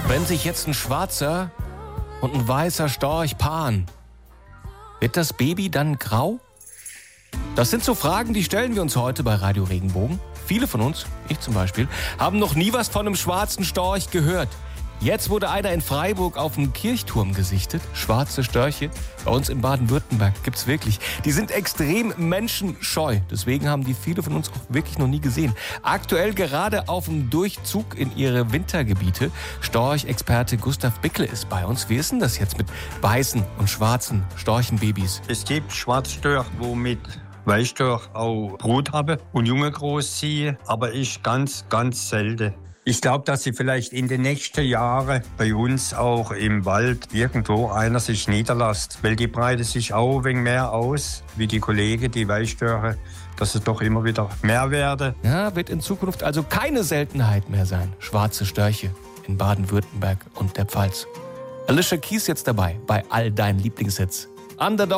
Wenn sich jetzt ein schwarzer und ein weißer Storch paaren, wird das Baby dann grau? Das sind so Fragen, die stellen wir uns heute bei Radio Regenbogen. Viele von uns, ich zum Beispiel, haben noch nie was von einem schwarzen Storch gehört. Jetzt wurde einer in Freiburg auf dem Kirchturm gesichtet. Schwarze Störche. Bei uns in Baden-Württemberg gibt's wirklich. Die sind extrem menschenscheu. Deswegen haben die viele von uns auch wirklich noch nie gesehen. Aktuell gerade auf dem Durchzug in ihre Wintergebiete. Storchexperte Gustav Bickel ist bei uns. Wie ist denn das jetzt mit weißen und schwarzen Storchenbabys? Es gibt Schwarzstörche, wo mit Weißstörch auch Brut haben und Junge großziehen, aber ich ganz, ganz selten. Ich glaube, dass sie vielleicht in den nächsten Jahren bei uns auch im Wald irgendwo einer sich niederlässt, weil die breiten sich auch ein wenig mehr aus, wie die Kollegen, die Weißstörche, dass es doch immer wieder mehr werden. Ja, wird in Zukunft also keine Seltenheit mehr sein. Schwarze Störche in Baden-Württemberg und der Pfalz. Alicia Keys jetzt dabei bei all deinen Lieblingshits. Underdog.